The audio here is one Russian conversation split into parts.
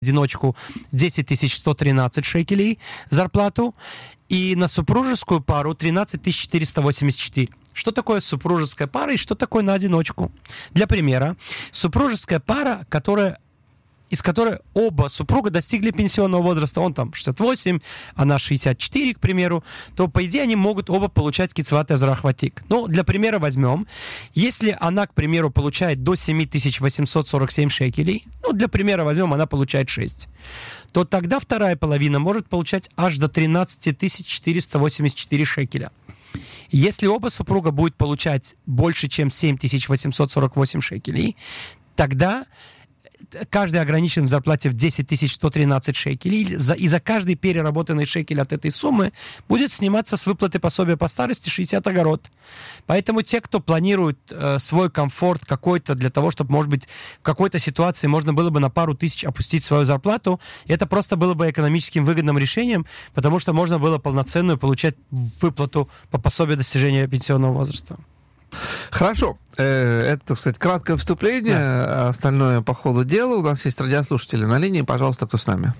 одиночку 10 113 шекелей зарплату, и на супружескую пару 13 484. Что такое супружеская пара и что такое на одиночку? Для примера, супружеская пара, из которой оба супруга достигли пенсионного возраста, он там 68, она 64, к примеру, то, по идее, они могут оба получать кицват эзрах ватик. Ну, для примера возьмем, если она, к примеру, получает до 7847 шекелей, ну, для примера возьмем, она получает 6, то тогда вторая половина может получать аж до 13 484 шекеля. Если оба супруга будут получать больше, чем 7848 шекелей, тогда каждый ограничен в зарплате в 10 113 шекелей, и за каждый переработанный шекель от этой суммы будет сниматься с выплаты пособия по старости 60 огород. Поэтому те, кто планирует свой комфорт какой-то для того, чтобы, может быть, в какой-то ситуации можно было бы на пару тысяч опустить свою зарплату, это просто было бы экономическим выгодным решением, потому что можно было полноценную получать выплату по пособию достижения пенсионного возраста. Хорошо. Это, так сказать, краткое вступление. Да. Остальное по ходу дела. У нас есть радиослушатели на линии. Пожалуйста, кто с нами?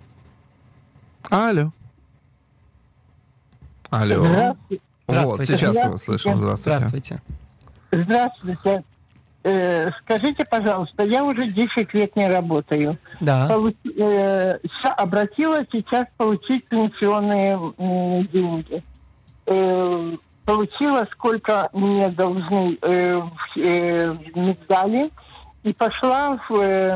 Алло. Здравствуйте. Вот, сейчас мы вас слышим. Здравствуйте. Здравствуйте. Скажите, пожалуйста, я уже 10 лет не работаю. Да. Обратилась сейчас получить пенсионные деньги. Получила, сколько мне должны в Мигдале, и пошла в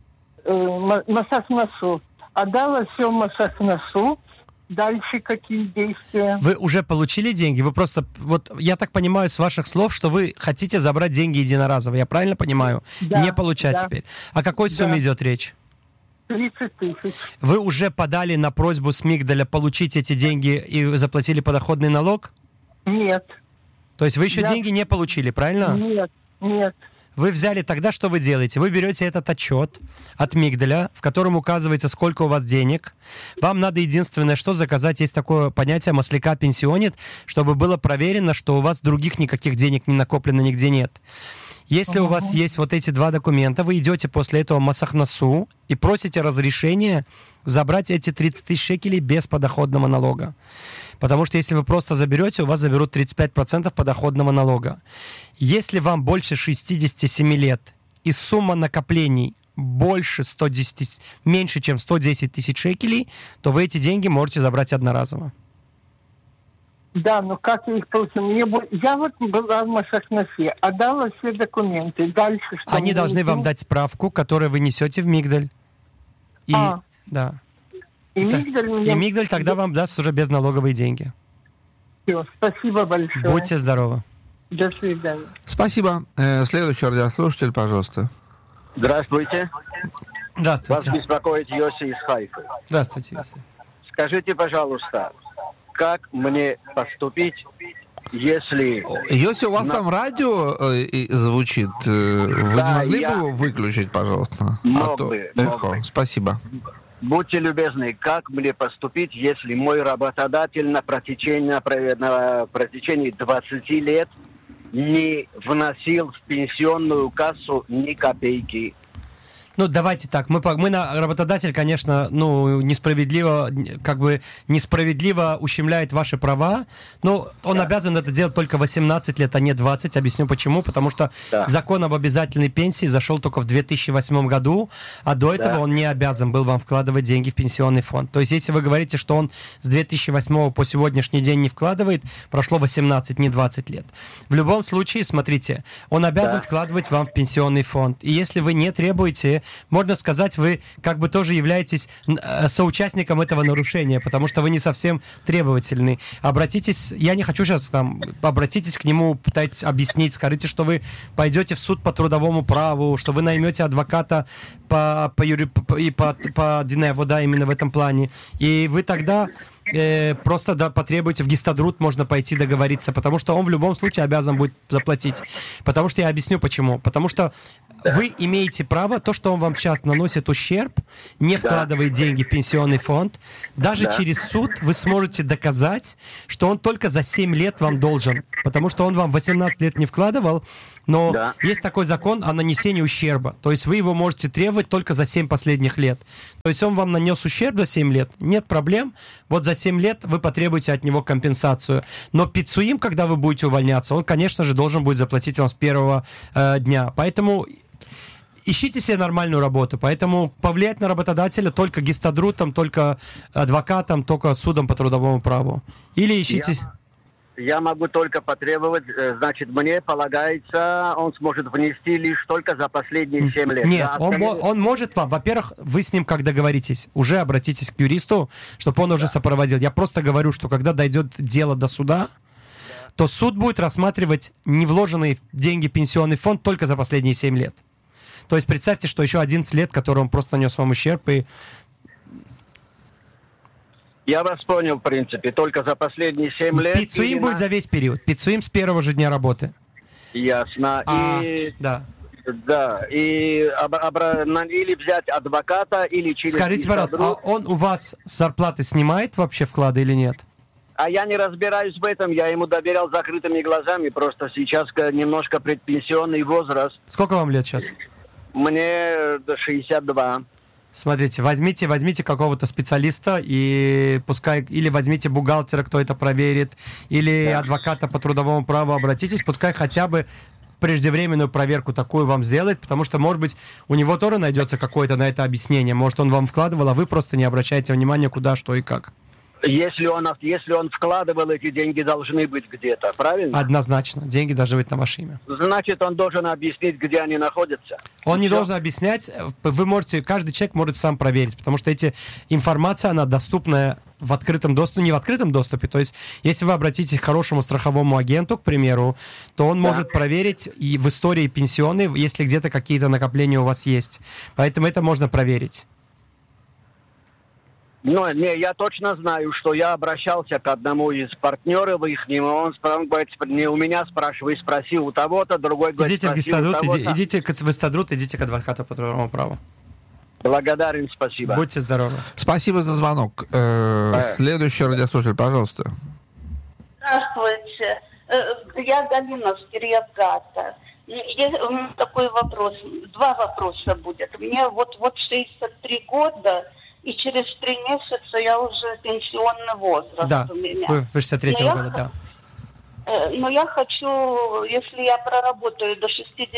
Масах-Насу. Отдала все в Масах-Насу. Дальше какие действия? Вы уже получили деньги? Вы просто... Вот я так понимаю с ваших слов, что вы хотите забрать деньги единоразово. Я правильно понимаю? Да, не получать теперь. О какой сумме идет речь? 30 тысяч. Вы уже подали на просьбу с Мигдаля получить эти деньги и заплатили подоходный налог? Нет. То есть вы еще деньги не получили, правильно? Нет. Вы взяли тогда, что вы делаете? Вы берете этот отчет от Мигдаля, в котором указывается, сколько у вас денег. Вам надо единственное, что заказать, есть такое понятие «масляка пенсионит», чтобы было проверено, что у вас других никаких денег не накоплено, нигде нет. Если у вас есть вот эти два документа, вы идете после этого в Масах-Насу и просите разрешения забрать эти 30 тысяч шекелей без подоходного налога. Потому что если вы просто заберете, у вас заберут 35% подоходного налога. Если вам больше 67 лет и сумма накоплений меньше, чем 110 тысяч шекелей, то вы эти деньги можете забрать одноразово. Да, но как я их получила? Я вот была в Масах-Насе, отдала все документы. Дальше что? Они должны вам дать справку, которую вы несете в Мигдаль. Да. И Мигдаль тогда вам даст уже безналоговые деньги. Все, спасибо большое. Будьте здоровы. До свидания. Спасибо. Следующий радиослушатель, пожалуйста. Здравствуйте. Здравствуйте. Вас беспокоит Йоси из Хайфы. Здравствуйте, Йоси. Скажите, пожалуйста, как мне поступить, если... Йоси, у вас там радио звучит? Вы могли бы его выключить, пожалуйста? Мог бы. Спасибо. Будьте любезны, как мне поступить, если мой работодатель на протяжении 20 лет не вносил в пенсионную кассу ни копейки? Ну, давайте так. Мы на работодатель, конечно, несправедливо ущемляет ваши права, но он обязан это делать только 18 лет, а не 20. Объясню почему. Потому что закон об обязательной пенсии зашел только в 2008 году, а до этого он не обязан был вам вкладывать деньги в пенсионный фонд. То есть, если вы говорите, что он с 2008 по сегодняшний день не вкладывает, прошло 18, не 20 лет. В любом случае, смотрите, он обязан вкладывать вам в пенсионный фонд. И если вы не требуете, можно сказать, вы как бы тоже являетесь соучастником этого нарушения, потому что вы не совсем требовательны. Обратитесь, я не хочу сейчас обратитесь к нему, пытайтесь объяснить, скажите, что вы пойдете в суд по трудовому праву, что вы наймете адвоката по Диней Авода именно в этом плане. И вы тогда просто потребуете в Гистадрут, можно пойти договориться, потому что он в любом случае обязан будет заплатить. Потому что я объясню почему. Потому что вы имеете право, то, что он вам сейчас наносит ущерб, не вкладывает деньги в пенсионный фонд, даже через суд вы сможете доказать, что он только за 7 лет вам должен, потому что он вам 18 лет не вкладывал, Но Да. есть такой закон о нанесении ущерба. То есть вы его можете требовать только за 7 последних лет. То есть он вам нанес ущерб за 7 лет, нет проблем. Вот за 7 лет вы потребуете от него компенсацию. Но пиццуим, когда вы будете увольняться, он, конечно же, должен будет заплатить вам с первого дня. Поэтому ищите себе нормальную работу. Поэтому повлиять на работодателя только гистадрутом, только адвокатом, только судом по трудовому праву. Или ищите... Я могу только потребовать, значит, мне полагается, он сможет внести лишь только за последние 7 лет. Нет, Да, он может вам, во-первых, вы с ним как договоритесь, уже обратитесь к юристу, чтобы он уже сопроводил. Я просто говорю, что когда дойдет дело до суда, то суд будет рассматривать не вложенные деньги в пенсионный фонд только за последние 7 лет. То есть представьте, что еще 11 лет, которые он просто нанес вам ущерб, и Я вас понял, в принципе, только за последние 7 лет. пиццуим будет за весь период. Пиццуим с первого же дня работы. Ясно. Да. Да, или взять адвоката, или через... Скажите, пожалуйста, а он у вас с зарплаты снимает вообще вклады или нет? А я не разбираюсь в этом, я ему доверял закрытыми глазами, просто сейчас немножко предпенсионный возраст. Сколько вам лет сейчас? Мне 62. Смотрите, возьмите какого-то специалиста и пускай, или возьмите бухгалтера, кто это проверит, или адвоката по трудовому праву, обратитесь, пускай хотя бы преждевременную проверку такую вам сделает, потому что, может быть, у него тоже найдется какое-то на это объяснение. Может, он вам вкладывал, а вы просто не обращаете внимания, куда, что и как. Если он вкладывал, эти деньги должны быть где-то, правильно? Однозначно. Деньги должны быть на ваше имя. Значит, он должен объяснить, где они находятся. Он не Всё. должен объяснять. Вы можете, каждый человек может сам проверить, потому что информация, она доступная в открытом доступе, не в открытом доступе. То есть, если вы обратитесь к хорошему страховому агенту, к примеру, то он может проверить и в истории пенсионной, если где-то какие-то накопления у вас есть. Поэтому это можно проверить. Но не, я точно знаю, что я обращался к одному из партнеров их, он говорит, не у меня спрашивай, спроси у того-то, другой говорит, Идите в спроси у гистадрут, того-то. идите в гистадрут, идите к адвокату по трудовому праву. Благодарен, спасибо. Будьте здоровы. Спасибо за звонок. Следующий радиослушатель, пожалуйста. Здравствуйте. Я Галина с Кирьят-Гата. У меня такой вопрос. 2 вопроса будет. Мне вот 63 года, и через 3 месяца я уже пенсионный возраст Да, у меня. вы 63-го года, да. Но я хочу, если я проработаю до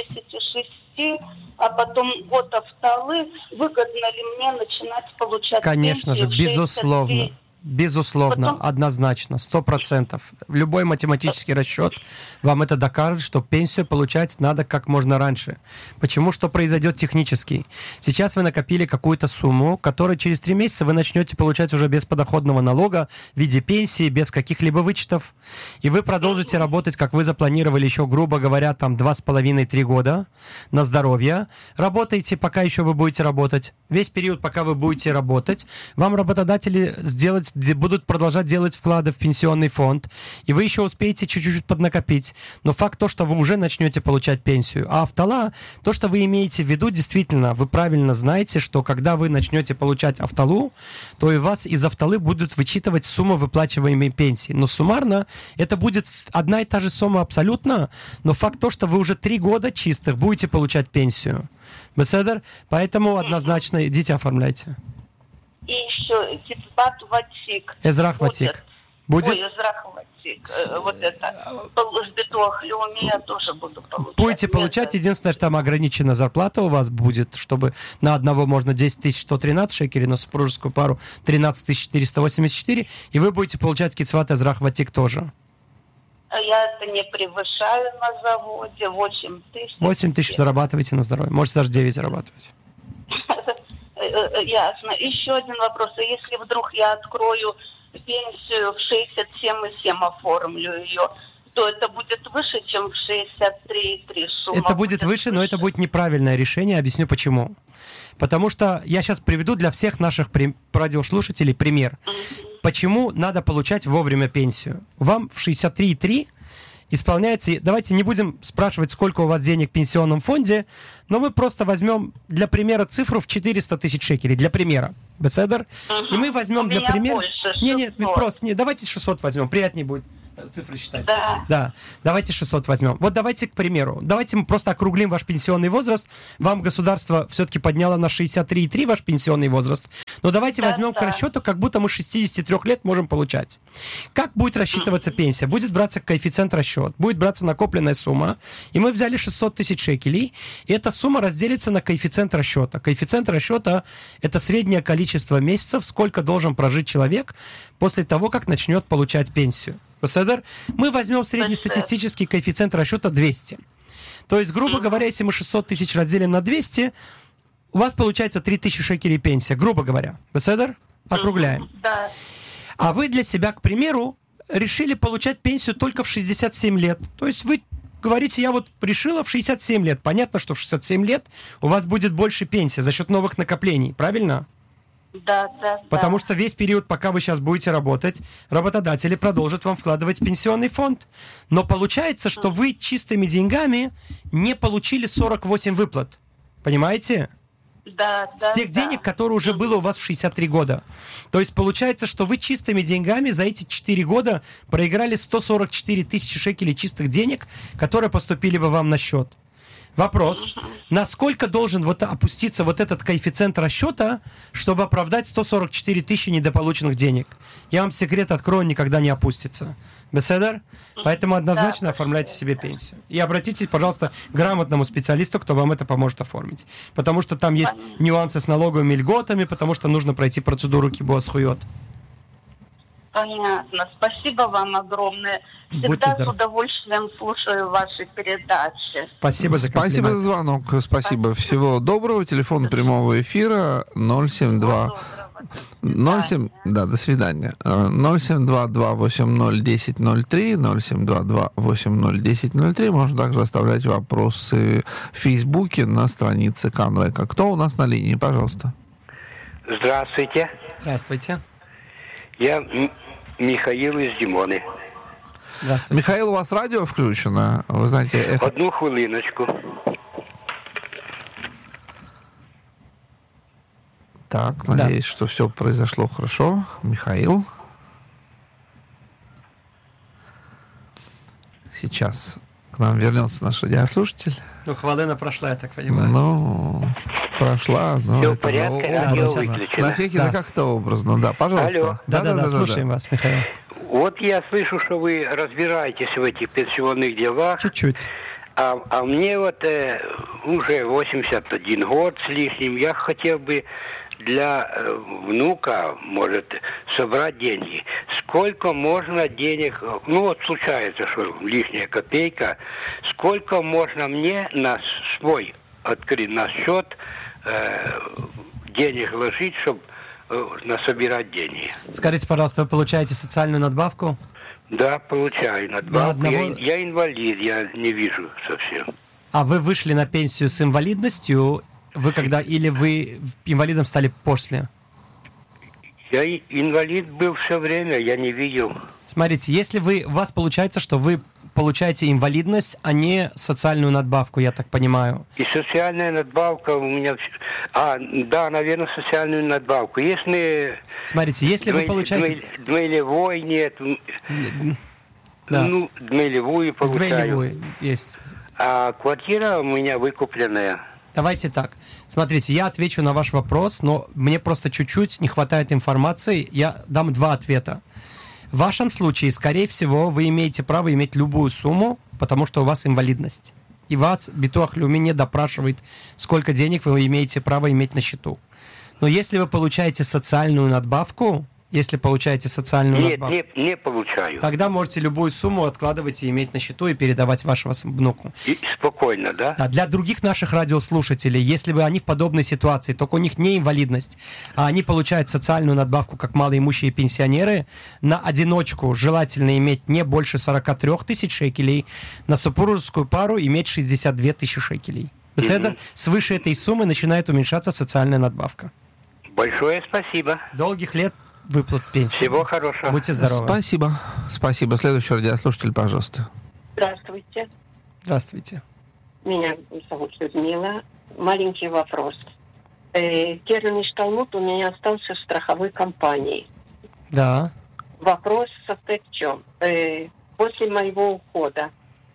66, а потом год автолы, выгодно ли мне начинать получать Конечно же, пенсию в 63? безусловно. Безусловно, Потом- однозначно, 100%. Любой математический расчет вам это докажет, что пенсию получать надо как можно раньше. Почему? Что произойдет технически? Сейчас вы накопили какую-то сумму, которую через 3 месяца вы начнете получать уже без подоходного налога в виде пенсии, без каких-либо вычетов. И вы продолжите работать, как вы запланировали еще, грубо говоря, там 2,5-3 года на здоровье. Работаете, пока еще вы будете работать. Весь период, пока вы будете работать, вам работодатели будут продолжать делать вклады в пенсионный фонд, и вы еще успеете чуть-чуть поднакопить. Но факт то, что вы уже начнете получать пенсию. А автола, то, что вы имеете в виду, действительно, вы правильно знаете, что когда вы начнете получать автолу, то и вас из автолы будут вычитывать сумму выплачиваемой пенсии. Но суммарно это будет одна и та же сумма абсолютно, но факт то, что вы уже 3 года чистых будете получать пенсию. Беседер? Поэтому однозначно идите оформляйте. И еще Кицбат Ватик. Эзрах Ватик. Будет? Ой, Эзрах Ватик. Вот это. С Битох Люми я тоже буду получать. Будете получать. Единственное, что там ограничена зарплата у вас будет, чтобы на одного можно 10 113 шекелей, на супружескую пару 13 484, и вы будете получать Кицват Эзрах Ватик тоже. Я это не превышаю на заводе. 8 тысяч. 8 тысяч зарабатываете на здоровье. Можете даже 9 зарабатывать. Ясно. Еще один вопрос. А если вдруг я открою пенсию в 67,7, оформлю ее, то это будет выше, чем в 63,3 сумма? Это будет выше, но это будет неправильное решение. Объясню почему. Потому что я сейчас приведу для всех наших радиослушателей пример. Почему надо получать вовремя пенсию? Вам в 63,3 исполняется... Давайте не будем спрашивать, сколько у вас денег в пенсионном фонде, но мы просто возьмем для примера цифру в 400 тысяч шекелей. Для примера. Беседер. И мы возьмем для примера... Больше, Нет, просто... Нет, давайте 600 возьмем, приятнее будет. Цифры считать. Да. Да. Давайте 600 возьмем. Вот давайте, к примеру, давайте мы просто округлим ваш пенсионный возраст. Вам государство все-таки подняло на 63,3 ваш пенсионный возраст. Но давайте возьмем к расчету, как будто мы 63 лет можем получать. Как будет рассчитываться пенсия? Будет браться коэффициент расчет, будет браться накопленная сумма, и мы взяли 600 тысяч шекелей, и эта сумма разделится на коэффициент расчета. Коэффициент расчета – это среднее количество месяцев, сколько должен прожить человек после того, как начнет получать пенсию. Мы возьмем среднестатистический коэффициент расчета 200. То есть, грубо говоря, если мы 600 тысяч разделим на 200, у вас получается 3000 шекелей пенсия, грубо говоря. Округляем. Да. А вы для себя, к примеру, решили получать пенсию только в 67 лет. То есть вы говорите, я вот решила в 67 лет. Понятно, что в 67 лет у вас будет больше пенсии за счет новых накоплений, правильно? Да. Потому что весь период, пока вы сейчас будете работать, работодатели продолжат вам вкладывать в пенсионный фонд. Но получается, что вы чистыми деньгами не получили 48 выплат. Понимаете? Да. С тех денег, которые уже было у вас в 63 года. То есть получается, что вы чистыми деньгами за эти 4 года проиграли 144 тысячи шекелей чистых денег, которые поступили бы вам на счет. Вопрос, насколько должен опуститься этот коэффициент расчета, чтобы оправдать 144 тысячи недополученных денег? Я вам секрет открою, он никогда не опустится. Беседер? Поэтому однозначно оформляйте себе пенсию. И обратитесь, пожалуйста, к грамотному специалисту, кто вам это поможет оформить. Потому что там есть нюансы с налоговыми льготами, потому что нужно пройти процедуру кибуас-хуйот. Понятно. Спасибо вам огромное. Всегда с удовольствием слушаю ваши передачи. Спасибо за комплимент. Спасибо за звонок. Спасибо. Всего доброго. Телефон прямого эфира 072... 07, да, до свидания. 072280103, 072280103. Можно также оставлять вопросы в Фейсбуке на странице Канрека. Кто у нас на линии, пожалуйста? Здравствуйте. Здравствуйте. Я Михаил из Димоны. Здравствуйте. Михаил, у вас радио включено? Вы знаете, эхо... Одну хвилиночку. Так, надеюсь, что все произошло хорошо. Михаил. Сейчас к нам вернется наш радиослушатель. Хвалына прошла, я так понимаю. Прошла, но все это в порядке, радио выключено. На всех языках это образно, да, пожалуйста. Алло. Да, слушаем вас, Михаил. Вот я слышу, что вы разбираетесь в этих пенсионных делах. Чуть-чуть. А мне уже 81 год с лишним. Я хотел бы для внука, может, собрать деньги. Сколько можно денег, случается, что лишняя копейка, сколько можно мне на свой открыть на счет денег ложить, чтобы насобирать деньги. Скажите, пожалуйста, вы получаете социальную надбавку? Да, получаю надбавку. Я инвалид, я не вижу совсем. А вы вышли на пенсию с инвалидностью, или вы инвалидом стали после? Я инвалид был все время, я не видел. Смотрите, если у вас получается, что вы получаете инвалидность, а не социальную надбавку, я так понимаю. И социальная надбавка у меня... да, наверное, социальную надбавку. Смотрите, если вы получаете... Дмейлевой нет. Да. Дмейлевую получаю. Дмейлевую есть. А квартира у меня выкупленная. Давайте так. Смотрите, я отвечу на ваш вопрос, но мне просто чуть-чуть не хватает информации. Я дам два ответа. В вашем случае, скорее всего, вы имеете право иметь любую сумму, потому что у вас инвалидность. И вас Битуах Леуми не допрашивает, сколько денег вы имеете право иметь на счету. Но если вы получаете социальную надбавку, надбавку... Нет, не получаю. Тогда можете любую сумму откладывать и иметь на счету и передавать вашему внуку. И спокойно, да? Да, для других наших радиослушателей, если бы они в подобной ситуации, только у них не инвалидность, а они получают социальную надбавку, как малоимущие пенсионеры, на одиночку желательно иметь не больше 43 тысяч шекелей, на супружескую пару иметь 62 тысячи шекелей. Свыше этой суммы начинает уменьшаться социальная надбавка. Большое спасибо. Долгих лет выплат пенсии. Всего хорошего. Будьте здоровы. Спасибо. Следующий радиослушатель, пожалуйста. Здравствуйте. Здравствуйте. Меня зовут Людмила. Маленький вопрос. Керен Шталмут у меня остался в страховой компании. Да. Вопрос состоит в чем? после моего ухода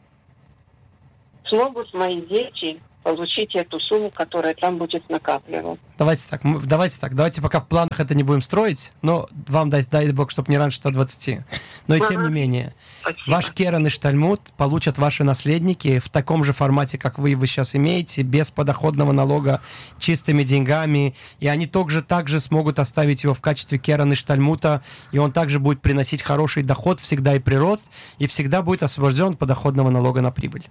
смогут мои дети получить эту сумму, которая там будет накапливаться? Давайте пока в планах это не будем строить, но вам дай Бог, чтобы не раньше 120. Но и тем не менее, Спасибо. ваш Керен и Штальмут получат ваши наследники в таком же формате, как вы его сейчас имеете, без подоходного налога, чистыми деньгами, и они также смогут оставить его в качестве Керен и Штальмута, и он также будет приносить хороший доход всегда и прирост, и всегда будет освобожден от подоходного налога на прибыль.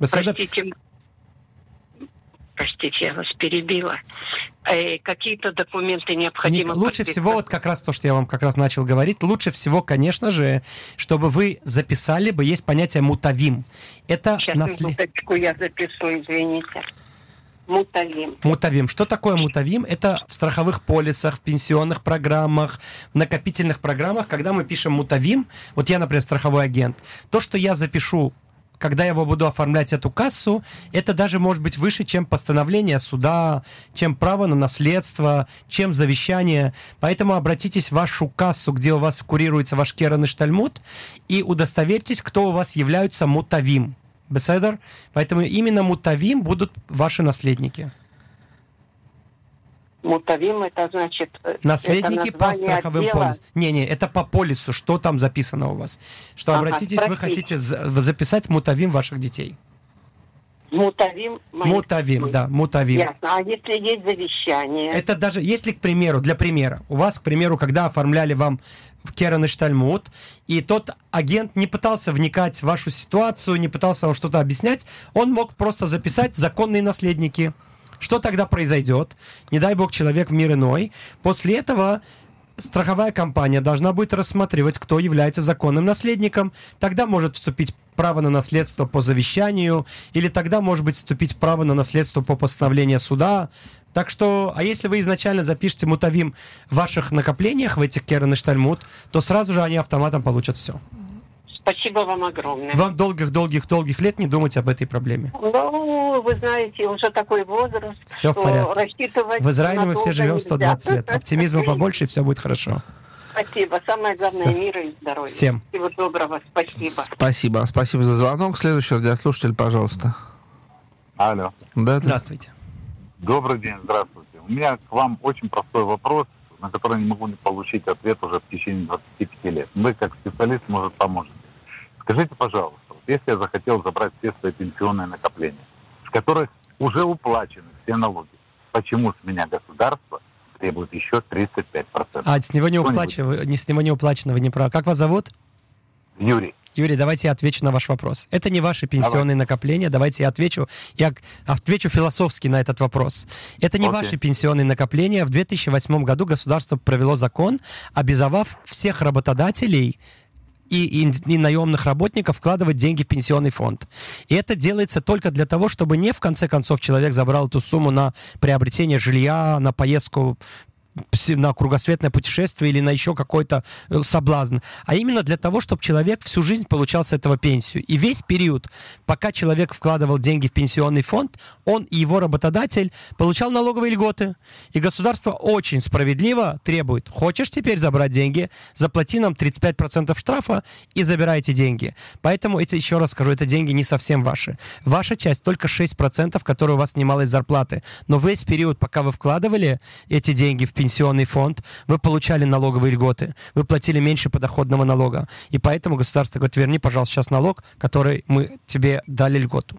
Простите, я вас перебила. Какие-то документы необходимо Лучше всего, вот как раз то, что я вам как раз начал говорить, лучше всего, конечно же, чтобы вы записали бы, есть понятие мутавим. Это Сейчас минуточку я запишу, извините. Мутавим. Мутавим. Что такое мутавим? Это в страховых полисах, в пенсионных программах, в накопительных программах, когда мы пишем мутавим, вот я, например, страховой агент, то, что я запишу, когда я его буду оформлять эту кассу, это даже может быть выше, чем постановление суда, чем право на наследство, чем завещание. Поэтому обратитесь в вашу кассу, где у вас курируется ваш Керен и Штальмут, и удостоверьтесь, кто у вас являются мутавим. Беседер? Поэтому именно мутавим будут ваши наследники. Мутавим, это значит... Наследники это по страховым полисам. Не, это по полису, что там записано у вас. Что обратитесь, вы хотите записать мутавим ваших детей. Мутавим? Мутавим, да, мутавим. Ясно. А если есть завещание? Это даже, если, к примеру, для примера, у вас, к примеру, когда оформляли вам Керен и Штальмут, и тот агент не пытался вникать в вашу ситуацию, не пытался вам что-то объяснять, он мог просто записать законные наследники. Что тогда произойдет? Не дай бог, человек в мир иной. После этого страховая компания должна будет рассматривать, кто является законным наследником. Тогда может вступить право на наследство по завещанию, или тогда может быть вступить право на наследство по постановлению суда. Так что, а если вы изначально запишете мутавим в ваших накоплениях, в этих Керен и Штальмут, то сразу же они автоматом получат все. Спасибо вам огромное. Вам долгих лет не думать об этой проблеме. Ну, вы знаете, уже такой возраст, все в порядке. В Израиле мы все живем 120 лет. Оптимизма побольше, и все будет хорошо. Спасибо. Самое главное, мира и здоровья. Всем. Всего доброго. Спасибо. Спасибо за звонок. Следующий радиослушатель, пожалуйста. Алло. Да. Здравствуйте. Добрый день, здравствуйте. У меня к вам очень простой вопрос, на который не могу получить ответ уже в течение 25 лет. Вы, как специалист, может, поможете. Скажите, пожалуйста, если я захотел забрать все свои пенсионные накопления, с которых уже уплачены все налоги, почему с меня государство требует еще 35%? А с него не уплачено, вы не правы. Как вас зовут? Юрий. Юрий, давайте я отвечу на ваш вопрос. Это не ваши пенсионные накопления. Давайте я отвечу философски на этот вопрос. Это не ваши пенсионные накопления. В 2008 году государство провело закон, обязав всех работодателей и наемных работников вкладывать деньги в пенсионный фонд. И это делается только для того, чтобы не в конце концов человек забрал эту сумму на приобретение жилья, на поездку, на кругосветное путешествие или на еще какой-то соблазн, а именно для того, чтобы человек всю жизнь получал с этого пенсию. И весь период, пока человек вкладывал деньги в пенсионный фонд, он и его работодатель получал налоговые льготы. И государство очень справедливо требует: хочешь теперь забрать деньги, заплати нам 35% штрафа и забирай эти деньги. Поэтому, это, еще раз скажу, это деньги не совсем ваши. Ваша часть только 6%, которая у вас снималась с зарплаты. Но весь период, пока вы вкладывали эти деньги в пенсионный фонд, вы получали налоговые льготы, вы платили меньше подоходного налога. И поэтому государство говорит: верни, пожалуйста, сейчас налог, который мы тебе дали льготу.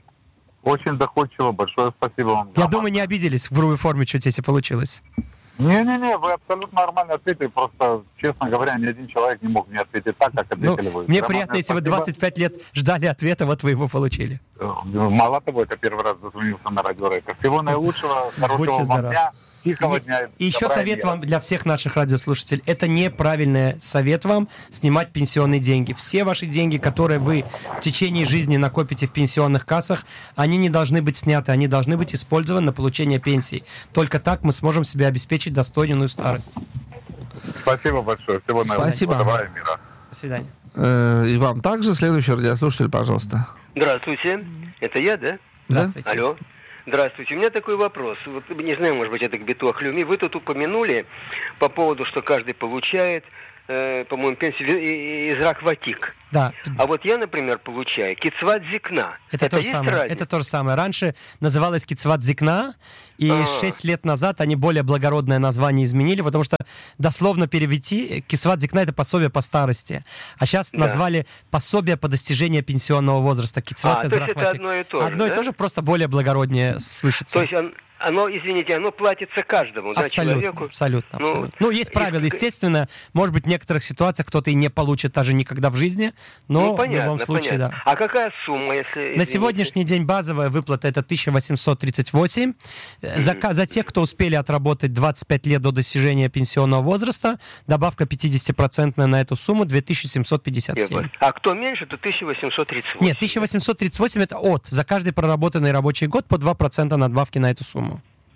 Очень доходчиво, большое спасибо вам. Я думаю, не обиделись в грубой форме, что здесь и получилось. Не-не-не, вы абсолютно нормально ответили. Просто, честно говоря, ни один человек не мог мне ответить так, как ответили вы. Мне приятно, если вы 25 лет ждали ответа, вот вы его получили. Мало того, это первый раз дозвонился на радио Рейка. Всего наилучшего, хорошего вам дня, тихого дня. И еще совет вам для всех наших радиослушателей. Это неправильный совет вам снимать пенсионные деньги. Все ваши деньги, которые вы в течение жизни накопите в пенсионных кассах, они не должны быть сняты, они должны быть использованы на получение пенсии. Только так мы сможем себе обеспечить достойную старость. Спасибо большое. Всего наилучшего. Давай, мира. До свидания. И вам также. Следующий радиослушатель, пожалуйста. Здравствуйте. Это я, да? Здравствуйте. Алло. Здравствуйте. У меня такой вопрос. Вот, не знаю, может быть, это к Битуах Люми. Вы тут упомянули по поводу, что каждый получает по-моему, пенсию из Рахватик. Да. А вот я, например, получаю кицват зикна. Это то же есть самое. разница? Это то же самое. Раньше называлось кицват зикна, и 6 лет назад они более благородное название изменили, потому что дословно перевести кицват зикна — это пособие по старости. А сейчас назвали пособие по достижению пенсионного возраста. Кицват из то есть это Рахватик. одно и то же, Одно и да? то же, просто более благороднее слышится. То есть оно, извините, оно платится каждому, да, Абсолютно, человеку? абсолютно, Ну, абсолютно. Ну, есть правила, естественно. Может быть, в некоторых ситуациях кто-то и не получит даже никогда в жизни, но в любом случае, да. А какая сумма, если... На извините? сегодняшний день базовая выплата — это 1838. За тех, кто успели отработать 25 лет до достижения пенсионного возраста, добавка 50% на эту сумму — 2757. А кто меньше, то 1838. Нет, 1838 — это за каждый проработанный рабочий год по 2% надбавки на эту сумму.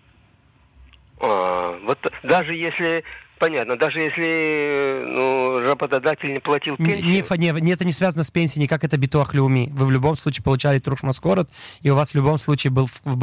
Вот даже если... Понятно, даже если работодатель не платил пенсию... Это не связано с пенсией, никак это битуах леуми. Вы в любом случае получали трушмаскорот, и у вас в любом случае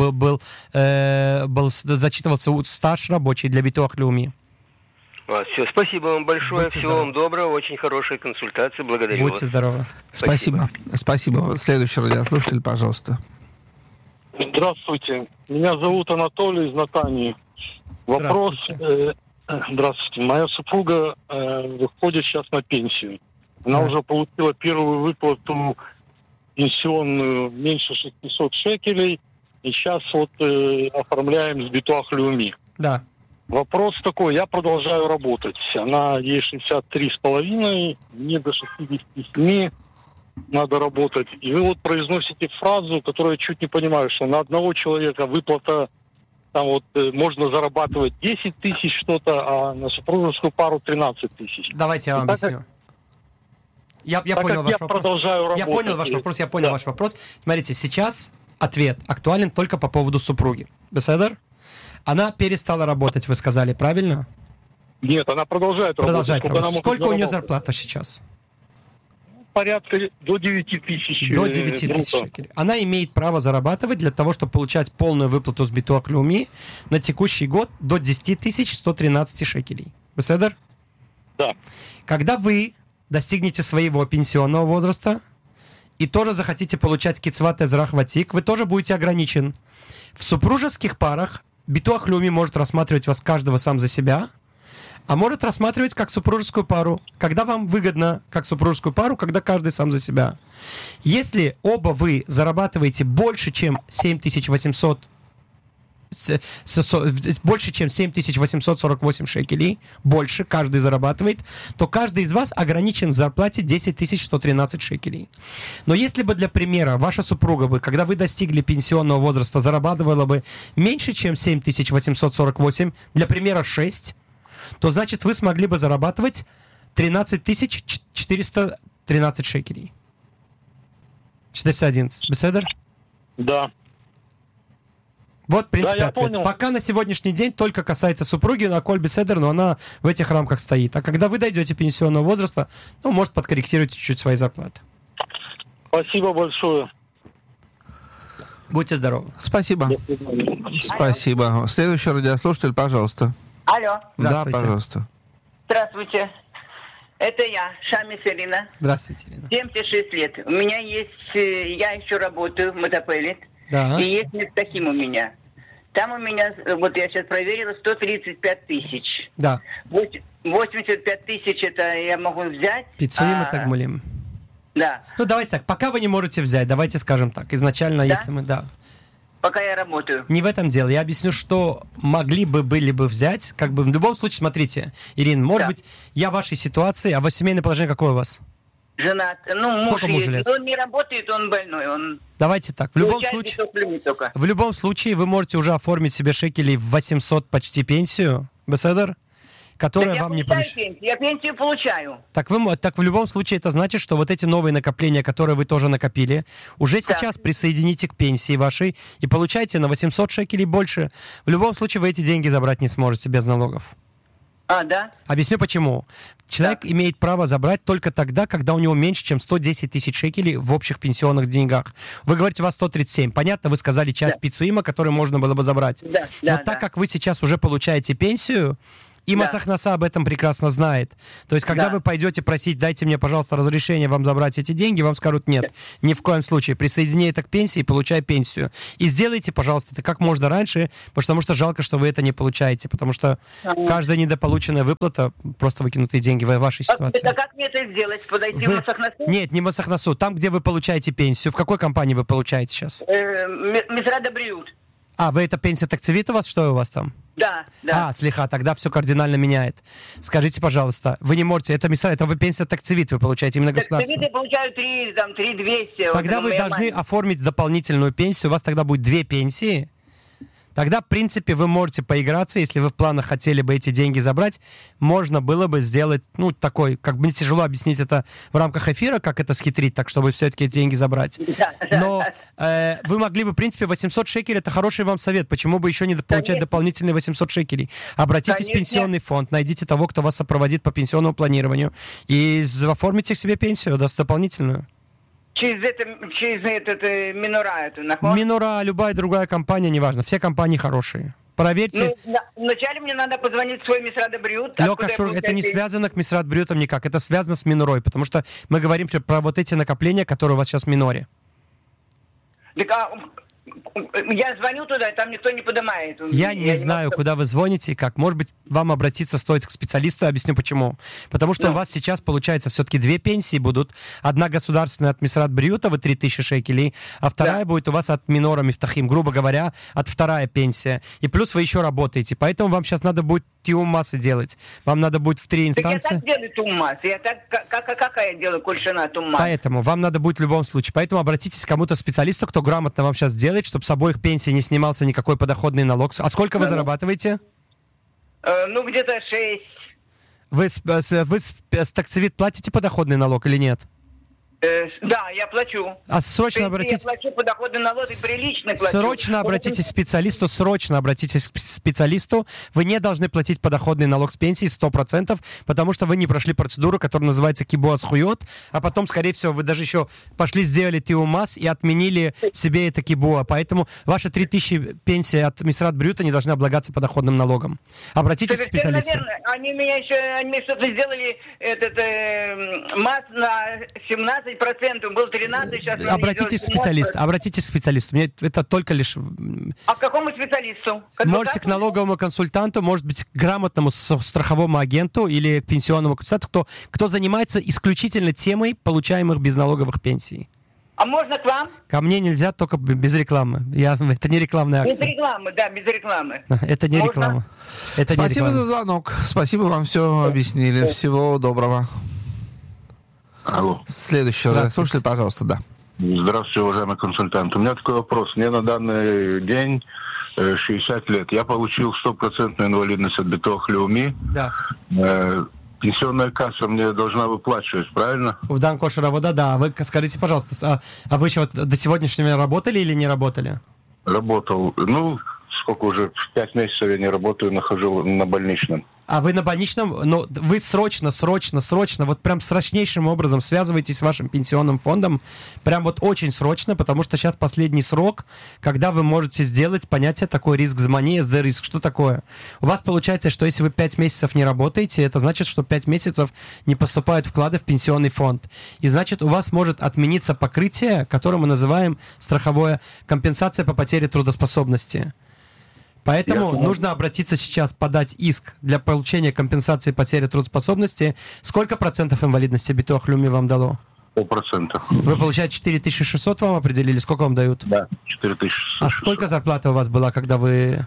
зачитывался стаж рабочий для битуах леуми. Все, спасибо вам большое, Будьте всего вам доброго, очень хорошая консультация, благодарю Будьте вас. здоровы. Спасибо. Спасибо. Следующий радиослушатель, пожалуйста. Здравствуйте. Меня зовут Анатолий из Натании. Вопрос. Здравствуйте. Моя супруга выходит сейчас на пенсию. Она уже получила первую выплату пенсионную меньше 600 шекелей. И сейчас оформляем с битуах леуми. Да. Вопрос такой. Я продолжаю работать. Ей 63,5, мне до 67 надо работать. И вы произносите фразу, которую я чуть не понимаю, что на одного человека выплата там можно зарабатывать 10 тысяч что-то, а на супружескую пару 13 тысяч. Давайте я вам объясню. Я понял ваш вопрос. Я понял ваш вопрос. Смотрите, сейчас ответ актуален только по поводу супруги. Беседер? Она перестала работать, вы сказали, правильно? Нет, она продолжает работать. Сколько у нее зарплата сейчас? Порядка до 9 тысяч. До 9 тысяч шекелей. Она имеет право зарабатывать для того, чтобы получать полную выплату с битуах леуми на текущий год до 10 113 шекелей. Беседер? Да. Когда вы достигнете своего пенсионного возраста и тоже захотите получать кицват эзрах ватик, вы тоже будете ограничен. В супружеских парах битуах леуми может рассматривать вас каждого сам за себя, а может рассматривать как супружескую пару. Когда вам выгодно как супружескую пару, когда каждый сам за себя. Если оба вы зарабатываете больше, чем 7848 шекелей, больше каждый зарабатывает, то каждый из вас ограничен в зарплате 10 113 шекелей. Но если бы, для примера, ваша супруга бы, когда вы достигли пенсионного возраста, зарабатывала бы меньше, чем 7848, для примера 6, то значит вы смогли бы зарабатывать 13 413 шекелей. 411. Беседер? Да. Вот, в принципе, я ответ. понял. Пока на сегодняшний день только касается супруги, на Коль Беседер, но она в этих рамках стоит. А когда вы дойдете пенсионного возраста, может подкорректировать чуть-чуть свои зарплаты. Спасибо большое. Будьте здоровы. Спасибо. Спасибо. Следующий радиослушатель, пожалуйста. Алло. Да, пожалуйста. Здравствуйте. Это я, Шамис Ирина. Здравствуйте, Ирина. 76 лет. У меня есть, я еще работаю, мотопеллет. Да. И есть Мектахим у меня. Там у меня, я сейчас проверила, 135 тысяч. Да. 85 тысяч это я могу взять. Пиццуим и тагмулим. Да. Давайте так, пока вы не можете взять, давайте скажем так. Изначально, если мы, Пока я работаю. Не в этом дело. Я объясню, что были бы взять. В любом случае, смотрите, Ирина, может быть, я в вашей ситуации, а семейное положение какое у вас? Женат. Сколько мужу лет? Он не работает, он больной. Давайте так. В любом случае, вы можете уже оформить себе шекелей в 800 почти пенсию, беседер, которая вам не помешает. Я пенсию получаю. Так в любом случае это значит, что вот эти новые накопления, которые вы тоже накопили, уже сейчас присоедините к пенсии вашей и получайте на 800 шекелей больше. В любом случае вы эти деньги забрать не сможете без налогов. Да? Объясню почему. Человек имеет право забрать только тогда, когда у него меньше, чем 110 тысяч шекелей в общих пенсионных деньгах. Вы говорите, у вас 137. Понятно, вы сказали часть пиццуима, которую можно было бы забрать. Но так как вы сейчас уже получаете пенсию, И Масахнаса об этом прекрасно знает. То есть, когда вы пойдете просить, дайте мне, пожалуйста, разрешение вам забрать эти деньги, вам скажут нет. Ни в коем случае. Присоедини это к пенсии и получай пенсию. И сделайте, пожалуйста, это как можно раньше, потому что жалко, что вы это не получаете. Потому что каждая недополученная выплата просто выкинутые деньги в вашей ситуации. А как мне это сделать? Подойти в Масахнасу? Нет, не в Масахнасу. Там, где вы получаете пенсию. В какой компании вы получаете сейчас? Мисрад Абриут. А, вы это пенсия Такцевит у вас? Что у вас там? Да. Слиха, тогда все кардинально меняет. Скажите, пожалуйста, вы не можете, это вы пенсия Такцевит, вы получаете именно государственную. Такцевит я получаю 3200. Тогда вы должны оформить дополнительную пенсию, у вас тогда будет 2 пенсии. Тогда, в принципе, вы можете поиграться, если вы в планах хотели бы эти деньги забрать, можно было бы сделать, такой, как бы мне тяжело объяснить это в рамках эфира, как это схитрить, так, чтобы все-таки эти деньги забрать. Но вы могли бы, в принципе, 800 шекелей, это хороший вам совет, почему бы еще не получать дополнительные 800 шекелей. Обратитесь в пенсионный фонд, найдите того, кто вас сопроводит по пенсионному планированию, и оформите себе пенсию, дополнительную. Через это Минура эту находится? Минура, любая другая компания, неважно. Все компании хорошие. Проверьте. Вначале мне надо позвонить в свой Мисрад Абриут. Лёкашур, это не связано к Мисрад Абриутам никак. Это связано с Минурой, потому что мы говорим про вот эти накопления, которые у вас сейчас в Миноре. Так, я звоню туда, и там никто не поднимает. Я не знаю, куда вы звоните и как. Может быть, вам обратиться стоит к специалисту, я объясню почему. Потому что у вас сейчас, получается, все-таки 2 пенсии будут. Одна государственная от Мисрат Бриута, вы 3000 шекелей, а вторая будет у вас от Минора Мифтахим, грубо говоря, от вторая пенсия. И плюс вы еще работаете. Поэтому вам сейчас надо будет тиум-массы делать. Вам надо будет в 3 инстанции. Так я так делаю тиум-масс. Как я делаю кольшина тиум-масс? Поэтому вам надо будет в любом случае. Поэтому обратитесь к кому-то специалисту, кто грамотно вам сейчас сделает, чтобы с обоих пенсий не снимался никакой подоходный налог. А сколько вы зарабатываете? Где-то 6. Вы с Такцевит платите подоходный налог или нет? Да, я плачу. А срочно обратитесь... Я плачу подоходный налог и прилично плачу. Срочно обратитесь к специалисту. Вы не должны платить подоходный налог с пенсии 100%, потому что вы не прошли процедуру, которая называется кибуас хуйот, а потом, скорее всего, вы даже еще пошли, сделали тиумас и отменили себе это кибуа. Поэтому ваши 3000 пенсии от Мисрат Брюта не должны облагаться подоходным налогом. Обратитесь к специалисту. Наверное, они мне что-то сделали, мат на 17%, был 13%, сейчас... Обратитесь к специалисту. Мне это только лишь... А к какому специалисту? Можете к налоговому консультанту, может быть, к грамотному страховому агенту или к пенсионному консультанту, кто занимается исключительно темой получаемых безналоговых пенсий. А можно к вам? Ко мне нельзя, только без рекламы. Это не рекламная акция. Без рекламы, да, без рекламы. Это не реклама. Спасибо за звонок. Спасибо, вам все объяснили. Всего доброго. Алло. Следующий радиослушатель, пожалуйста, да. Здравствуйте, уважаемый консультант. У меня такой вопрос. Мне на данный день 60 лет. Я получил 100% инвалидность от Битох Леуми. Да. Пенсионная касса мне должна выплачивать, правильно? В Данкошер Авода, да. Вы скажите, пожалуйста, а вы еще до сегодняшнего работали или не работали? Работал. Сколько уже? 5 месяцев я не работаю, нахожу на больничном. А вы на больничном, но вы срочно, вот прям срочнейшим образом связываетесь с вашим пенсионным фондом, прям вот очень срочно, потому что сейчас последний срок, когда вы можете сделать понятие такой риск змани, SD-риск. Что такое? У вас получается, что если вы 5 месяцев не работаете, это значит, что 5 месяцев не поступают вклады в пенсионный фонд. И значит, у вас может отмениться покрытие, которое мы называем страховая компенсация по потере трудоспособности. Поэтому нужно обратиться сейчас, подать иск для получения компенсации потери трудоспособности. Сколько процентов инвалидности Битох Леуми вам дало? 100%. Вы получаете 4600 вам определили? Сколько вам дают? Да, 4600. А сколько зарплата у вас была, когда вы...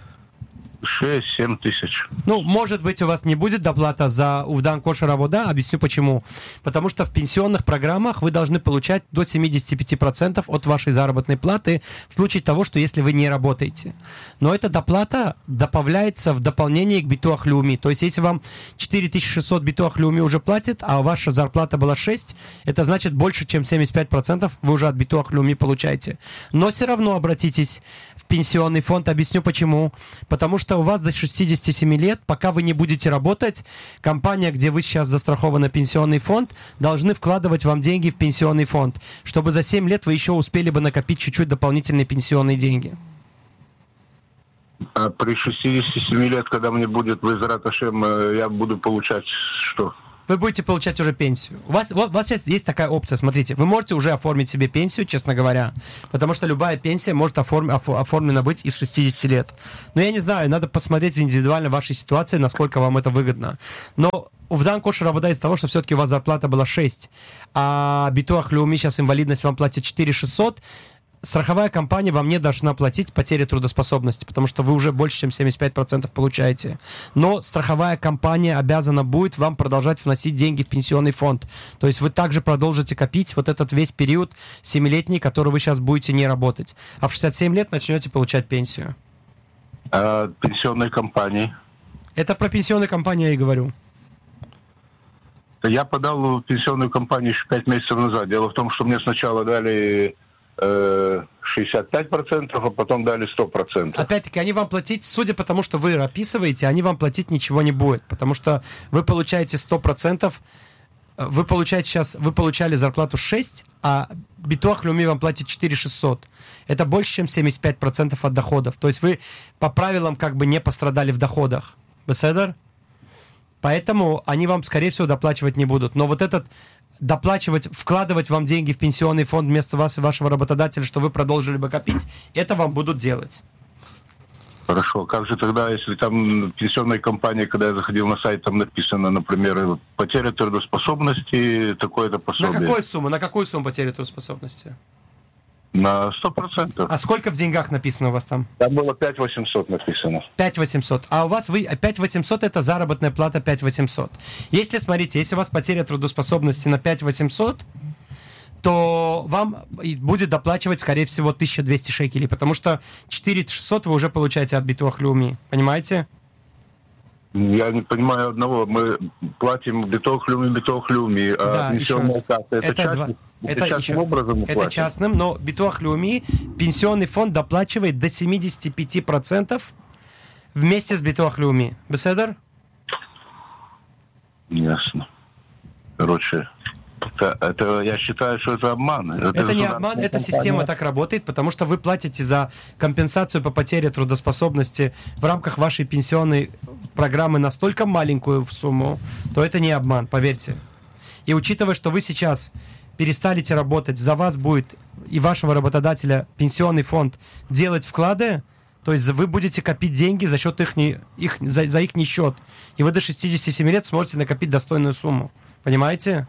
6-7 тысяч. Может быть, у вас не будет доплата за Увдан Кошер Авода. Объясню почему. Потому что в пенсионных программах вы должны получать до 75% от вашей заработной платы в случае того, что если вы не работаете. Но эта доплата добавляется в дополнение к Битуах Леуми. То есть, если вам 4600 Битуах Леуми уже платит, а ваша зарплата была 6, это значит больше, чем 75% вы уже от Битуах Леуми получаете. Но все равно обратитесь в пенсионный фонд. Объясню почему. Потому что у вас до 67 лет, пока вы не будете работать, компания, где вы сейчас застрахованы, пенсионный фонд, должны вкладывать вам деньги в пенсионный фонд, чтобы за 7 лет вы еще успели бы накопить чуть-чуть дополнительные пенсионные деньги. А при 67 лет, когда мне будет Везрат Ашем, я буду получать что? Вы будете получать уже пенсию. У вас сейчас есть такая опция, смотрите, вы можете уже оформить себе пенсию, честно говоря, потому что любая пенсия может оформлена быть из 60 лет. Но я не знаю, надо посмотреть индивидуально вашей ситуации, насколько вам это выгодно. Но в данном кошер работа из того, что все-таки у вас зарплата была 6, а Битуах Леуми сейчас инвалидность вам платит 4600, страховая компания вам не должна платить потери трудоспособности, потому что вы уже больше, чем 75% получаете. Но страховая компания обязана будет вам продолжать вносить деньги в пенсионный фонд. То есть вы также продолжите копить вот этот весь период 7-летний, который вы сейчас будете не работать. А в 67 лет начнете получать пенсию. А пенсионной компании? Это про пенсионную компанию я и говорю. Я подал в пенсионную компанию еще 5 месяцев назад. Дело в том, что мне сначала дали 65%, а потом дали 100%. Опять-таки, они вам платить, судя по тому, что вы описываете, они вам платить ничего не будет, потому что вы получаете 100%, вы получали зарплату 6, а Битуах Леуми вам платит 4600. Это больше, чем 75% от доходов. То есть вы по правилам как бы не пострадали в доходах. Беседер? Поэтому они вам, скорее всего, доплачивать не будут. Но вот этот доплачивать, вкладывать вам деньги в пенсионный фонд вместо вас и вашего работодателя, что вы продолжили бы копить, это вам будут делать. Хорошо. Как же тогда, если там пенсионная компания, когда я заходил на сайт, там написано, например, потеря трудоспособности, такое-то пособие. На какую сумму потеря трудоспособности? На 100%. А сколько в деньгах написано у вас там? Там было 5800 написано. 5800. А у вас 5800 это заработная плата 5800. Если у вас потеря трудоспособности на 5800, то вам будет доплачивать, скорее всего, 1200 шекелей, потому что 4600 вы уже получаете от Битуах Леуми. Понимаете? Я не понимаю одного. Мы платим Битуах Леуми, а пенсионная касса это частным образом это частным, но Битуах Леуми пенсионный фонд доплачивает до 75% вместе с Битуах Леуми. Беседер? Ясно. Короче, это я считаю, что это обман. Это не обман, эта система так работает, потому что вы платите за компенсацию по потере трудоспособности в рамках вашей пенсионной программы настолько маленькую сумму, то это не обман, поверьте. И учитывая, что вы сейчас перестали работать, за вас будет и вашего работодателя пенсионный фонд делать вклады, то есть вы будете копить деньги за счет за их счет. И вы до 67 лет сможете накопить достойную сумму. Понимаете?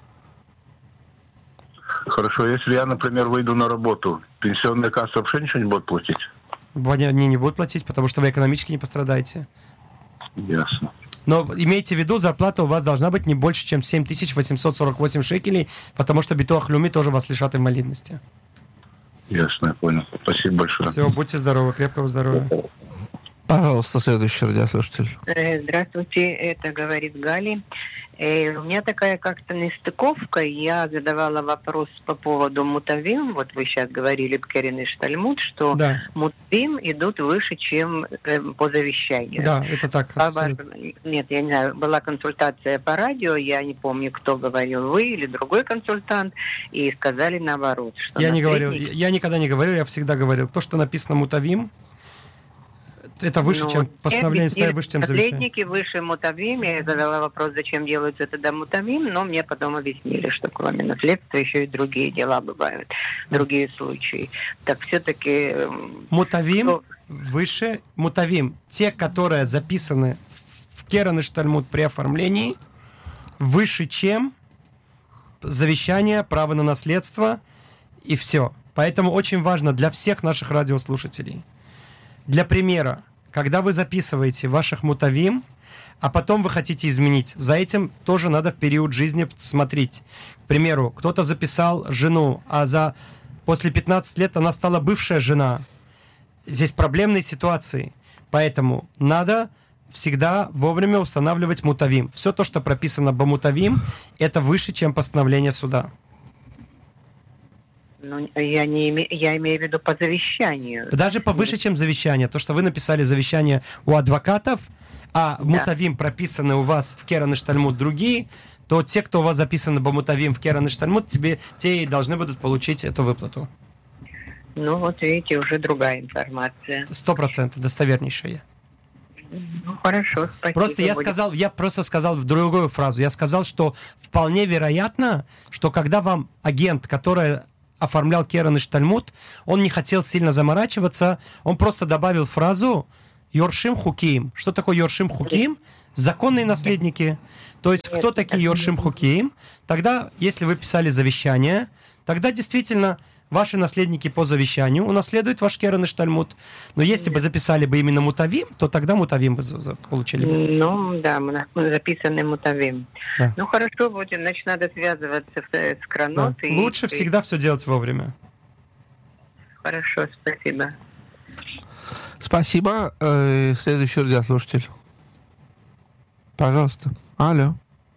Хорошо, если я, например, выйду на работу, пенсионная касса вообще ничего не будет платить? Они не будут платить, потому что вы экономически не пострадаете. Ясно. Но имейте в виду, зарплата у вас должна быть не больше, чем 7848 шекелей, потому что Битуах Леуми тоже вас лишат инвалидности. Ясно, я понял. Спасибо большое. Все, будьте здоровы, крепкого здоровья. Пожалуйста, следующий радиослушатель. Здравствуйте, это говорит Гали. У меня такая как-то нестыковка. Я задавала вопрос по поводу мутавим. Вот вы сейчас говорили, Керен и Штальмут, что мутавим идут выше, чем по завещанию. Да, это так. Нет, я не знаю, была консультация по радио, я не помню, кто говорил, вы или другой консультант, и сказали наоборот. Что я никогда не говорил, я всегда говорил. То, что написано мутавим, это выше, чем постановление, выше, чем завещание. Наследники выше мутавим. Я задала вопрос, зачем делается тогда мутавим, но мне потом объяснили, что кроме наследства еще и другие дела бывают, другие случаи. Так все-таки... Мутавим выше, мутавим, те, которые записаны в Керен и Штальмут при оформлении, выше, чем завещание, право на наследство и все. Поэтому очень важно для всех наших радиослушателей. Для примера, когда вы записываете ваших мутавим, а потом вы хотите изменить, за этим тоже надо в период жизни смотреть. К примеру, кто-то записал жену, а после 15 лет она стала бывшая жена. Здесь проблемные ситуации. Поэтому надо всегда вовремя устанавливать мутавим. Все то, что прописано по мутавим, это выше, чем постановление суда. Ну, я имею в виду по завещанию. Даже повыше, чем завещание. То, что вы написали завещание у адвокатов, а мутавим прописаны у вас в Керен и Штальмут другие, то те, кто у вас записаны по мутавим в Керен и Штальмут, те и должны будут получить эту выплату. Ну, вот видите, уже другая информация. 100% достовернейшая. Ну, хорошо, спасибо. Просто я просто сказал в другую фразу. Я сказал, что вполне вероятно, что когда вам агент, который оформлял Керен и Штальмут, он не хотел сильно заморачиваться, он просто добавил фразу «Йоршим хуким». Что такое Йоршим хуким? Законные наследники. То есть, кто такие Йоршим хуким? Тогда, если вы писали завещание, тогда действительно ваши наследники по завещанию унаследуют ваш Керен и Штальмут. Но если бы записали бы именно Мутавим, то тогда Мутавим бы получили бы. Ну, да, мы записаны Мутавим. Да. Ну, хорошо, будет, значит, надо связываться с Кранот. Да. Лучше всегда все делать вовремя. Хорошо, спасибо. Спасибо. Следующий радиослушатель. Пожалуйста. Алло.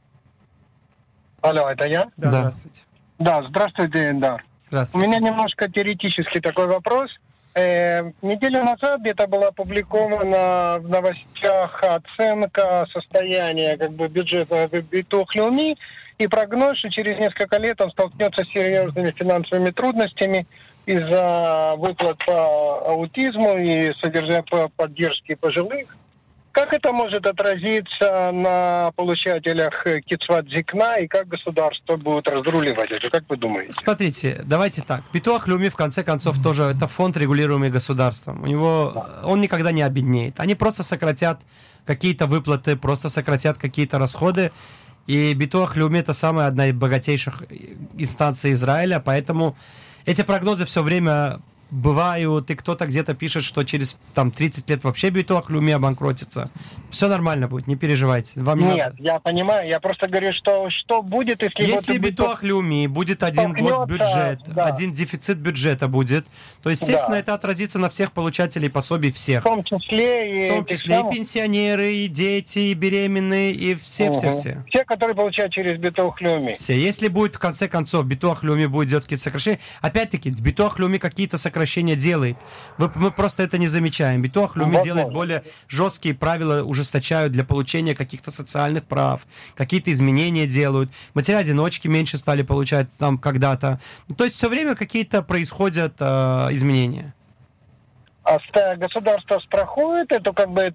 Алло, это я? Да, здравствуйте. Да, здравствуйте, Эльдар. Здравствуйте. У меня немножко теоретический такой вопрос. Неделю назад где-то была опубликована в новостях оценка состояния бюджета Битуах Леуми и прогноз, что через несколько лет он столкнется с серьезными финансовыми трудностями из-за выплат по аутизму и содержания поддержки пожилых. Как это может отразиться на получателях Кицват Зикна и как государство будет разруливать это? Как вы думаете? Смотрите, давайте так. Битуах Леуми, в конце концов, тоже это фонд, регулируемый государством. Он никогда не обеднеет. Они просто сократят какие-то выплаты, просто сократят какие-то расходы. И Битуах Леуми — это самая одна из богатейших инстанций Израиля, поэтому эти прогнозы все время бывают, и кто-то где-то пишет, что через 30 лет вообще Битуах Леуми обанкротится. Все нормально будет, не переживайте. Нет, я понимаю, я просто говорю, что будет, если Битуах Леуми будет один год бюджет, да. один дефицит бюджета будет, то, естественно, это отразится на всех получателей пособий всех. В том числе и пенсионеры, и дети, и беременные, и все. Все, которые получают через Битуах Леуми. Все. Если будет, в конце концов, Битуах Леуми будет делать какие-то сокращения, опять-таки, Битуах Леуми какие-то сокращения делает. Мы просто это не замечаем. Битуах Леуми делает более жесткие правила, ужесточают для получения каких-то социальных прав, какие-то изменения делают. Матеря-одиночки меньше стали получать там когда-то. То есть все время какие-то происходят изменения. А государство страхует эту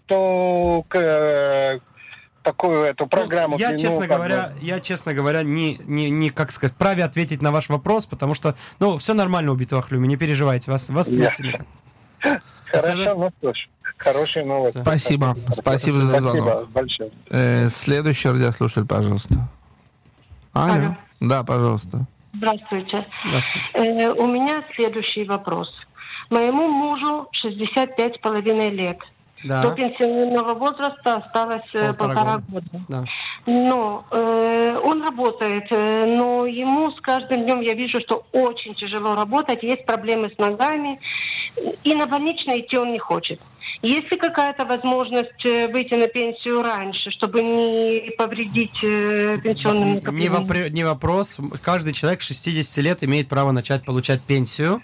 такую программу? Я, честно говоря, не как сказать, вправе ответить на ваш вопрос, потому что, все нормально у Битуах Леуми, не переживайте, вас вместе. Хорошо, ну что ж, хорошие новости. Спасибо за звонок. Большое. Следующий радиослушатель, пожалуйста. Алло. Да, пожалуйста. Здравствуйте. Здравствуйте. У меня следующий вопрос. Моему мужу 65,5 лет. Да. До пенсионного возраста осталось полтора года. Да. Но он работает, но ему с каждым днем я вижу, что очень тяжело работать, есть проблемы с ногами, и на больничный идти он не хочет. Есть ли какая-то возможность выйти на пенсию раньше, чтобы не повредить пенсионным накоплениям? Не вопрос. Каждый человек 60 лет имеет право начать получать пенсию.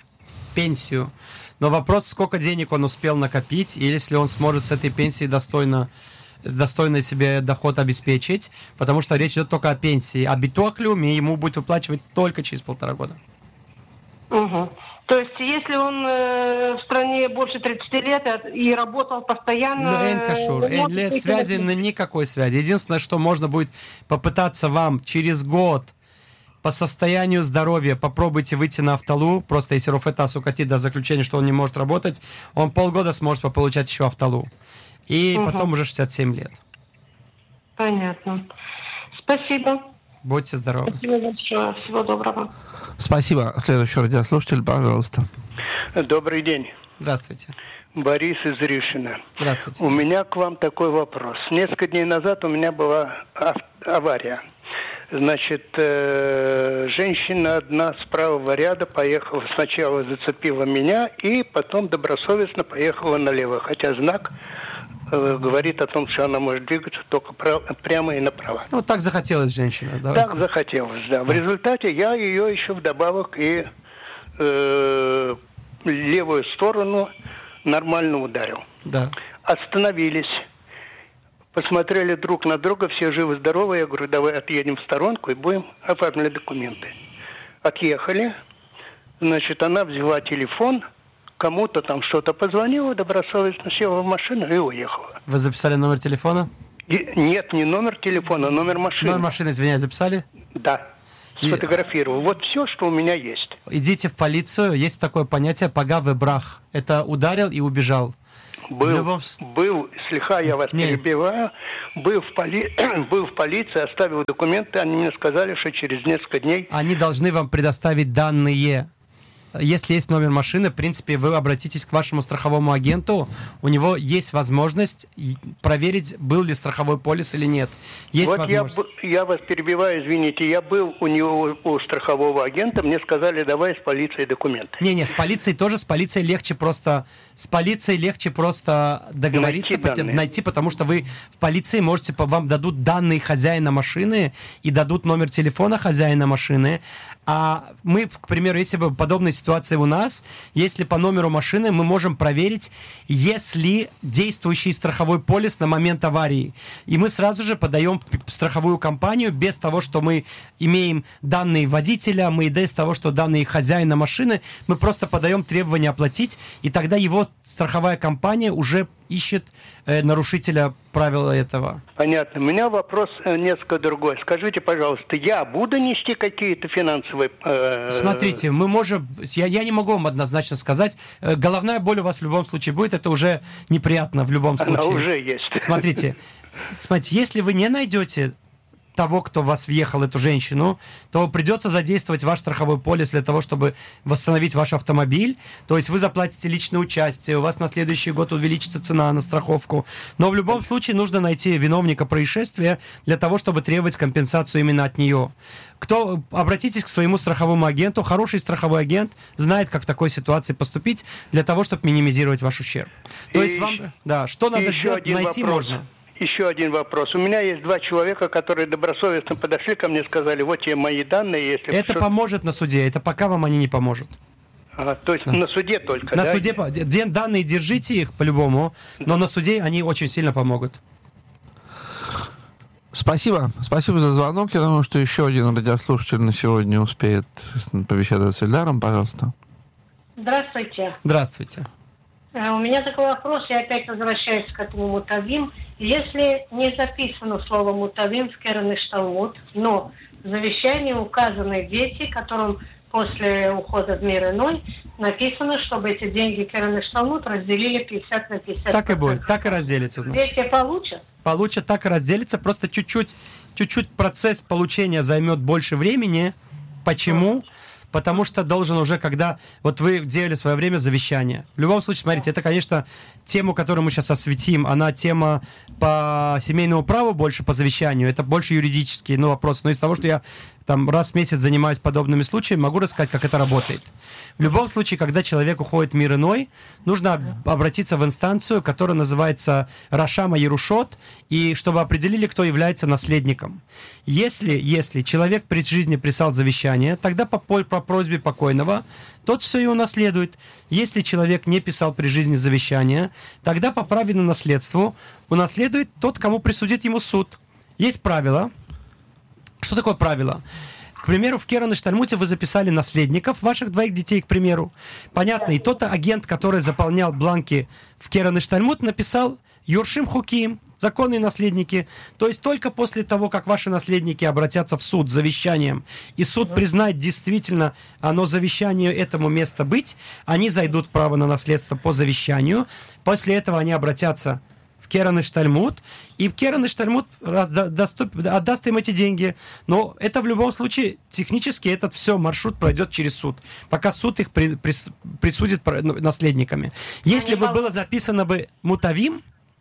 Но вопрос, сколько денег он успел накопить, и если он сможет с этой пенсии достойный себе доход обеспечить, потому что речь идет только о пенсии. А Битуах Леуми ему будет выплачивать только через 1,5 года. Угу. То есть, если он в стране больше 30 лет и работал постоянно... Связи, никакой связи. Единственное, что можно будет попытаться вам через год по состоянию здоровья попробуйте выйти на Авталу. Просто если Руфета сукатит до заключения, что он не может работать, он полгода сможет получать еще Авталу. И потом уже 67 лет. Понятно. Спасибо. Будьте здоровы. Спасибо большое. Всего доброго. Спасибо. Следующий радиослушатель, пожалуйста. Добрый день. Здравствуйте. Борис из Ришина. Здравствуйте. У меня к вам такой вопрос. Несколько дней назад у меня была авария. Значит, женщина одна с правого ряда поехала, сначала зацепила меня и потом добросовестно поехала налево. Хотя знак говорит о том, что она может двигаться только прямо и направо. Так захотелось женщина. Так захотелось, да. В результате я ее еще вдобавок и левую сторону нормально ударил. Да. Остановились. Посмотрели друг на друга, все живы-здоровы. Я говорю, давай отъедем в сторонку и будем оформлять документы. Отъехали. Значит, она взяла телефон, кому-то там что-то позвонила, добросовестно села в машину и уехала. Вы записали номер телефона? Нет, не номер телефона, номер машины. Номер машины, извиняюсь, записали? Да. Сфотографировал. Вот все, что у меня есть. Идите в полицию. Есть такое понятие «пагав и брах». Это ударил и убежал. Был, слегка я вас перебиваю, был в полиции, оставил документы, они мне сказали, что через несколько дней... Они должны вам предоставить данные. Если есть номер машины, в принципе, вы обратитесь к вашему страховому агенту, у него есть возможность проверить, был ли страховой полис или нет. Есть вот возможность. Я вас перебиваю, извините, я был у него, у страхового агента, мне сказали, давай с полицией документы. Не, с полицией тоже, с полицией легче просто договориться, найти, потому что вы в полиции можете, вам дадут данные хозяина машины и дадут номер телефона хозяина машины. А мы, к примеру, если бы подобная ситуация у нас, если по номеру машины мы можем проверить, есть ли действующий страховой полис на момент аварии. И мы сразу же подаем в страховую компанию без того, что мы имеем данные водителя, без того, что данные хозяина машины, мы просто подаем требование оплатить, и тогда его страховая компания уже ищет нарушителя правила этого. Понятно. У меня вопрос несколько другой. Скажите, пожалуйста, я буду нести какие-то финансовые... Смотрите, мы можем... Я не могу вам однозначно сказать. Головная боль у вас в любом случае будет. Это уже неприятно в любом случае. Она уже есть. Смотрите, если вы не найдете того, кто в вас въехал, эту женщину, то придется задействовать ваш страховой полис для того, чтобы восстановить ваш автомобиль. То есть вы заплатите личное участие, у вас на следующий год увеличится цена на страховку. Но в любом случае нужно найти виновника происшествия для того, чтобы требовать компенсацию именно от нее. Обратитесь к своему страховому агенту. Хороший страховой агент знает, как в такой ситуации поступить для того, чтобы минимизировать ваш ущерб. То есть вам... Да, что надо сделать, найти можно. Еще один вопрос. У меня есть 2 человека, которые добросовестно подошли ко мне и сказали, вот тебе мои данные. Если это поможет на суде, это пока вам они не поможет. То есть на суде только, на суде данные держите их по-любому, но на суде они очень сильно помогут. Спасибо. Спасибо за звонок. Я думаю, что еще один радиослушатель на сегодня успеет побеседовать с Ильдаром. Пожалуйста. Здравствуйте. Здравствуйте. У меня такой вопрос, я опять возвращаюсь к этому мутавим. Если не записано слово мутавим в Керен Талмуд, но в завещании указаны дети, которым после ухода в мир иной написано, чтобы эти деньги Керен Талмуд разделили 50 на 50. Так и будет, так и разделится, значит. Дети получат? Получат, так и разделится, просто чуть-чуть процесс получения займет больше времени. Почему? Потому что должен уже, когда... Вот вы делали в свое время завещание. В любом случае, смотрите, это, конечно, тему, которую мы сейчас осветим, она тема по семейному праву больше, по завещанию. Это больше юридический вопрос. Но из того, что я там раз в месяц занимаюсь подобными случаями, могу рассказать, как это работает. В любом случае, когда человек уходит в мир иной, нужно обратиться в инстанцию, которая называется Рашама Ярушот, и чтобы определили, кто является наследником. Если человек при жизни писал завещание, тогда по просьбе покойного тот все и унаследует. Если человек не писал при жизни завещание, тогда по правильному наследству унаследует тот, кому присудит ему суд. Есть правило. Что такое правило? К примеру, в Керен Талмуде вы записали наследников, ваших 2 детей, к примеру. Понятно, и тот агент, который заполнял бланки в Керен Талмуд, написал Юршим Хуким, законные наследники. То есть только после того, как ваши наследники обратятся в суд с завещанием, и суд признает действительно оно завещанию этому место быть, они зайдут в право на наследство по завещанию. После этого они обратятся в Керен Талмуд, и Керен Талмуд отдаст им эти деньги. Но это в любом случае, технически этот все маршрут пройдет через суд, пока суд их присудит наследниками. Если бы было записано бы мутавим,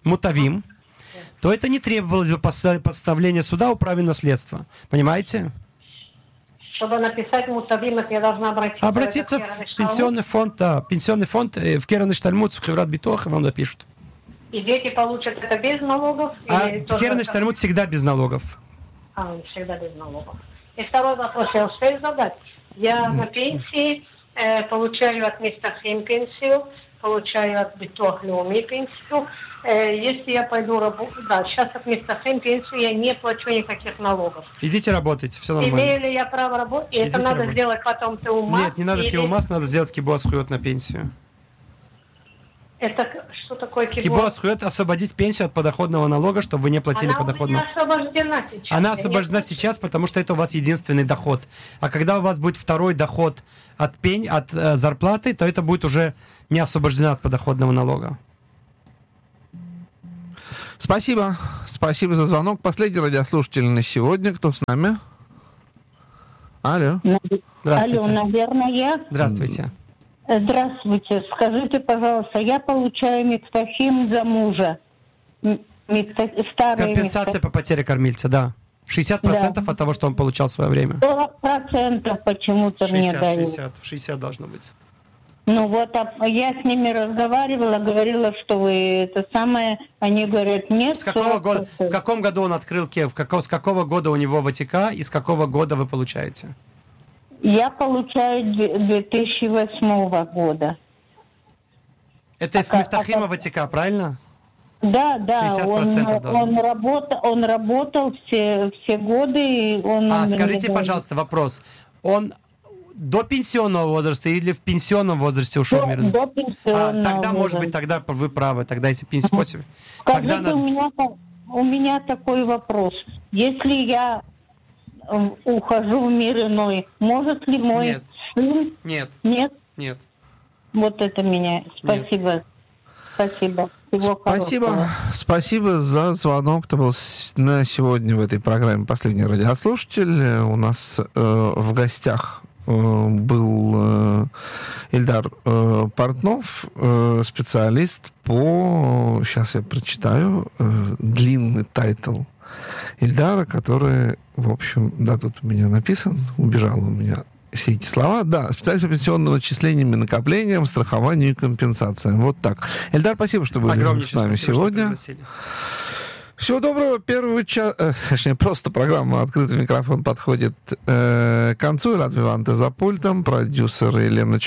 то это не требовалось бы подставления суда о праве наследства. Понимаете? Чтобы написать мутавим, я должна обратиться в пенсионный фонд, в Керен Талмуд, в Хеврат Битуах, и вам напишут. И дети получат это без налогов? В Керен Талмуд всегда без налогов. Всегда без налогов. И второй вопрос я успею задать. Я на пенсии получаю от Мистахим пенсию, получаю от Битуах Леуми пенсию. Если я пойду работать, сейчас от Мистахим пенсию я не плачу никаких налогов. Идите работайте, все нормально. Имею ли я право работать? И это надо сделать потом Теумас? Нет, не надо Теумас, надо сделать кибуаз хуйот на пенсию. Это что такое кибуа? Кибуа зхует освободить пенсию от подоходного налога, чтобы вы не платили подоходного. Она освобождена сейчас. Она освобождена сейчас, потому что это у вас единственный доход. А когда у вас будет второй доход от зарплаты, то это будет уже не освобождена от подоходного налога. Спасибо. Спасибо за звонок. Последний радиослушатель на сегодня. Кто с нами? Алло. Алло, наверное, я. Здравствуйте. Здравствуйте. Скажите, пожалуйста, я получаю миктофим за мужа. Компенсация по потере кормильца, да. 60% от того, что он получал в свое время. 40% почему-то мне дают. 60 должно быть. Ну вот, я с ними разговаривала, говорила, что вы это самое, они говорят, нет. С какого года, в каком году он открыл КЕВ? С какого года у него ВТК и с какого года вы получаете? Я получаю 2008 года. Это с Мифтахима ВТК, правильно? Да, 60% он работал все годы. И скажите, пожалуйста, вопрос. Он до пенсионного возраста или в пенсионном возрасте ушел в мир? До пенсионного тогда, возраста. может быть, тогда вы правы. Тогда, если пенсия... Скажите, у меня такой вопрос. Если я ухожу в мир иной, может ли мой сын... Нет. Нет? Нет. Вот это меня. Спасибо. Нет. Спасибо. Спасибо за звонок. Это был на сегодня в этой программе последний радиослушатель. У нас в гостях был Ильдар Портнов, специалист по... Сейчас я прочитаю длинный тайтл Ильдара, который, в общем, да, тут у меня написан, убежал у меня все эти слова. Да, специалист по пенсионным отчислениям и накоплениям, страхованию и компенсациям. Вот так. Эльдар, спасибо, что были с нами сегодня. Всего доброго. Первый час... Точнее, просто программа «Открытый микрофон» подходит к концу. Илат Виванте за пультом, продюсер Елена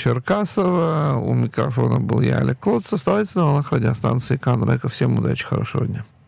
Черкасова. У микрофона был я, Олег Клоц. Оставайтесь на волнах радиостанции Канрека. Всем удачи, хорошего дня.